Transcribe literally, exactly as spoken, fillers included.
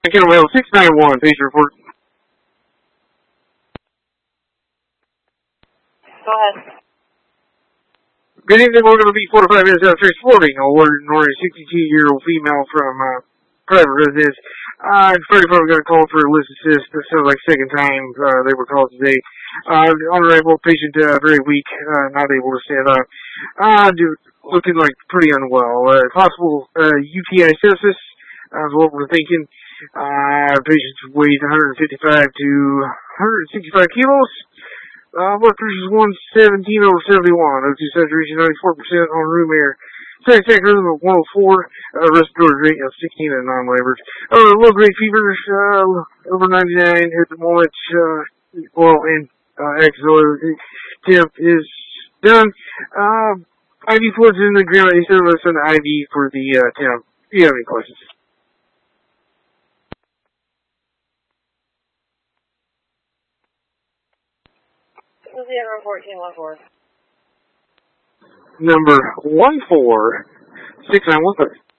Kennel Mail six nine one, patient report. Go ahead. Good evening, we're going to be forty-five minutes after transporting a ordinary sixty-two-year-old female from uh, private residence. Uh, the fire department got a call for a list assist. This sounds like second time uh, they were called today. Uh, unreliable patient, uh, very weak, uh, not able to stand up. Uh, do, looking like pretty unwell. Uh, possible uh, U T I sepsis uh, is what we're thinking. Uh, patient's weight one fifty-five to one sixty-five kilos. Uh, blood pressure is one seventeen over seventy-one. O two saturation ninety-four percent on room air. Cardiac rhythm of one oh four. Uh, respiratory rate of sixteen and non-labored. Uh, low grade fever, uh, over ninety-nine at the moment. Uh, well, and, uh, axillary temp is done. Uh, I V fluids in the ground. He said let's send the I V for the, uh, temp. Do you have any questions? This is the number fourteen one four. Number one four six nine one three.